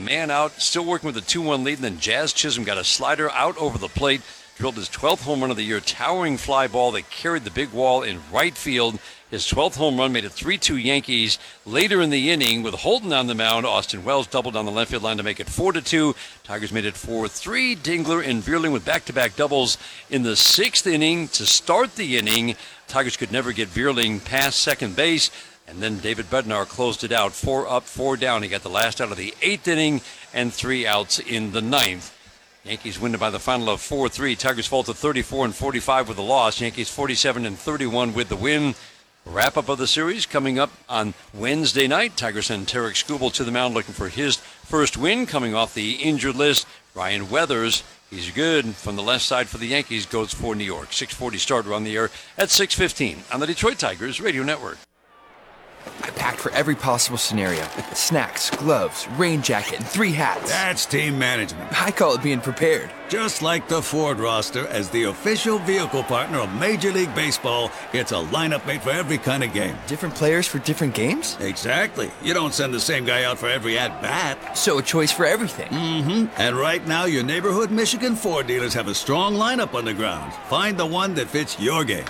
man out, still working with a 2-1 lead, and then Jazz Chisholm got a slider out over the plate, drilled his 12th home run of the year, towering fly ball that carried the big wall in right field. His 12th home run made it 3-2 Yankees. Later in the inning, with Holton on the mound, Austin Wells doubled on the left field line to make it 4-2. Tigers made it 4-3. Dingler and Vierling with back-to-back doubles in the 6th inning to start the inning. Tigers could never get Vierling past second base, and then David Bednar closed it out. 4 up, 4 down. He got the last out of the 8th inning and 3 outs in the 9th. Yankees win it by the final of 4-3. Tigers fall to 34-45 with the loss. Yankees 47-31 with the win. Wrap-up of the series coming up on Wednesday night. Tigers send Tarek Skubal to the mound looking for his first win coming off the injured list. Ryan Weathers, he's good from the left side for the Yankees, goes for New York. 6:40 starter on the air at 6:15 on the Detroit Tigers Radio Network. I packed for every possible scenario. Snacks, gloves, rain jacket, and 3 hats. That's team management. I call it being prepared. Just like the Ford roster, as the official vehicle partner of Major League Baseball, it's a lineup made for every kind of game. Different players for different games? Exactly. You don't send the same guy out for every at-bat. So a choice for everything. Mm-hmm. And right now, your neighborhood Michigan Ford dealers have a strong lineup on the ground. Find the one that fits your game.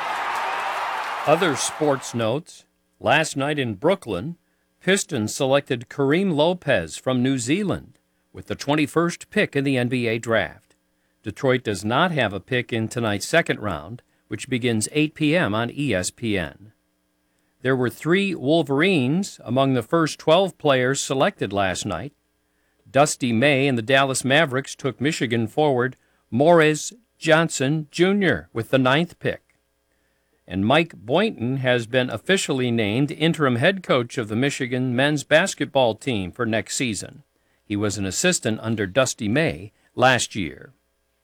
Other sports notes. Last night in Brooklyn, Pistons selected Kareem Lopez from New Zealand with the 21st pick in the NBA draft. Detroit does not have a pick in tonight's second round, which begins 8 p.m. on ESPN. There were 3 Wolverines among the first 12 players selected last night. Dusty May and the Dallas Mavericks took Michigan forward Morris Johnson Jr. with the 9th pick. And Mike Boynton has been officially named interim head coach of the Michigan men's basketball team for next season. He was an assistant under Dusty May last year.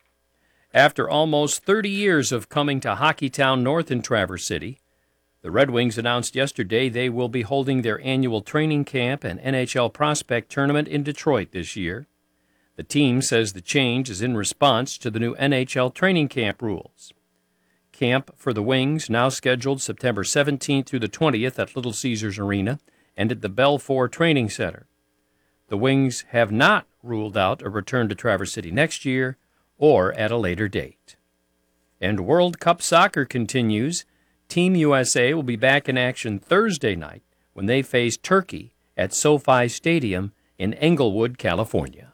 After almost 30 years of coming to Hockeytown North in Traverse City, the Red Wings announced yesterday they will be holding their annual training camp and NHL prospect tournament in Detroit this year. The team says the change is in response to the new NHL training camp rules. Camp for the Wings, now scheduled September 17th through the 20th at Little Caesars Arena and at the Belfour Training Center. The Wings have not ruled out a return to Traverse City next year or at a later date. And World Cup soccer continues. Team USA will be back in action Thursday night when they face Turkey at SoFi Stadium in Englewood, California.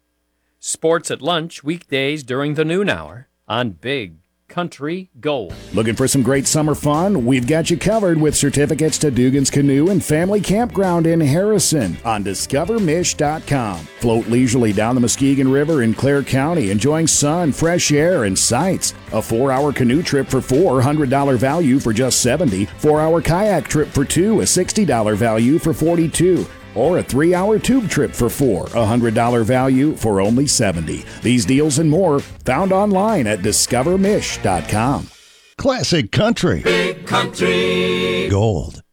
Sports at lunch weekdays during the noon hour on Big Country Gold. Looking for some great summer fun? We've got you covered with certificates to Dugan's Canoe and Family Campground in Harrison on DiscoverMish.com. Float leisurely down the Muskegon River in Clare County, enjoying sun, fresh air, and sights. A 4-hour canoe trip for $400 value for just $70. 4-hour kayak trip for 2, a $60 value for $42. Or a 3-hour tube trip for 4, $100 value for only $70. These deals and more found online at DiscoverMish.com. Classic Country. Big Country Gold.